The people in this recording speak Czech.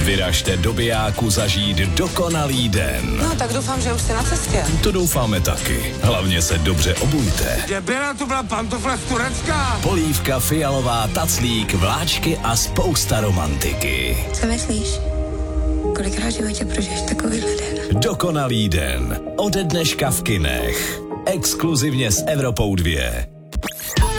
Vyražte do Bijáku zažít dokonalý den. No, tak doufám, že už jste na cestě. To doufáme taky. Hlavně se dobře obujte. Debila, to byla pantofla z Turecka. Polívka, fialová, taclík, vláčky a spousta romantiky. Co myslíš? Kolikrát v životě prožiješ takovýhle den? Dokonalý den. Ode dneška v kinech. Exkluzivně s Evropou 2.